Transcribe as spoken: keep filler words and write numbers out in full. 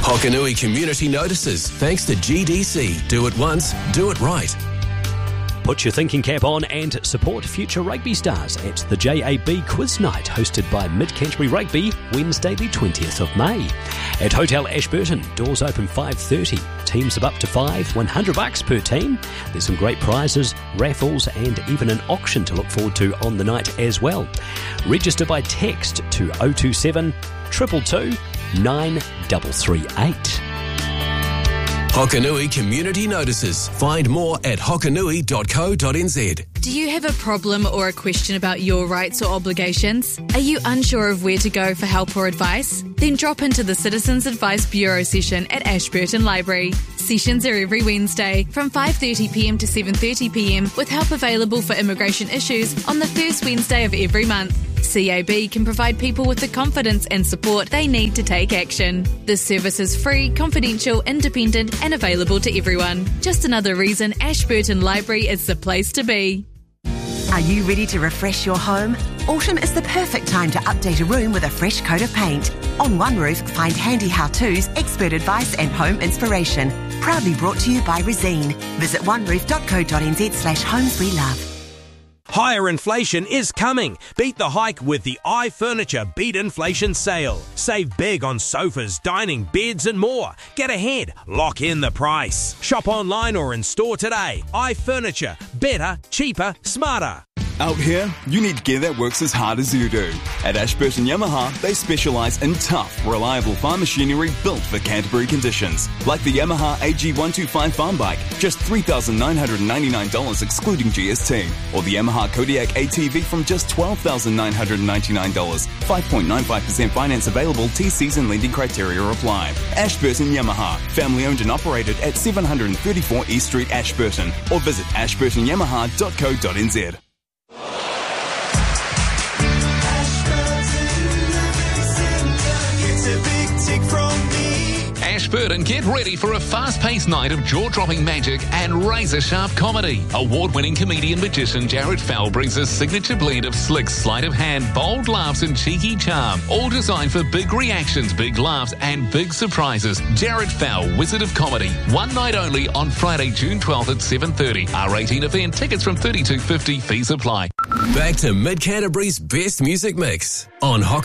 Hokanui Community Notices, thanks to G D C. Do it once, do it right. Put your thinking cap on and support future rugby stars at the J A B Quiz Night, hosted by Mid-Canterbury Rugby, Wednesday the twentieth of May. At Hotel Ashburton, doors open five thirty. Teams of up to five, one hundred bucks per team. There's some great prizes, raffles and even an auction to look forward to on the night as well. Register by text to oh two seven, two two two, nine three three eight. Hokanui Community Notices. Find more at hokanui dot co dot n z. Do you have a problem or a question about your rights or obligations? Are you unsure of where to go for help or advice? Then drop into the Citizens Advice Bureau session at Ashburton Library. Sessions are every Wednesday from five thirty p m to seven thirty p m with help available for immigration issues on the first Wednesday of every month. C A B can provide people with the confidence and support they need to take action. This service is free, confidential, independent and available to everyone. Just another reason Ashburton Library is the place to be. Are you ready to refresh your home? Autumn is the perfect time to update a room with a fresh coat of paint. On One Roof, find handy how-tos, expert advice and home inspiration. Proudly brought to you by Resene. Visit one roof dot co dot n z slash homes we love. Higher inflation is coming. Beat the hike with the iFurniture Beat Inflation Sale. Save big on sofas, dining, beds and more. Get ahead. Lock in the price. Shop online or in store today. iFurniture. Better, cheaper, smarter. Out here, you need gear that works as hard as you do. At Ashburton Yamaha, they specialise in tough, reliable farm machinery built for Canterbury conditions. Like the Yamaha A G one twenty-five farm bike, just three thousand nine hundred ninety-nine dollars excluding G S T. Or the Yamaha Kodiak A T V from just twelve thousand nine hundred ninety-nine dollars. five point nine five percent finance available, T Cs and lending criteria apply. Ashburton Yamaha, family owned and operated at seven thirty-four East Street, Ashburton. Or visit ashburton yamaha dot co dot n z. Ashburton, get ready for a fast-paced night of jaw-dropping magic and razor-sharp comedy. Award-winning comedian magician Jared Fell brings a signature blend of slick sleight of hand, bold laughs and cheeky charm, all designed for big reactions, big laughs and big surprises. Jared Fell, Wizard of Comedy. One night only on Friday, June twelfth at seven thirty. R eighteen event. Tickets from thirty-two fifty. Fees apply. Back to Mid-Canterbury's best music mix on Hokanui.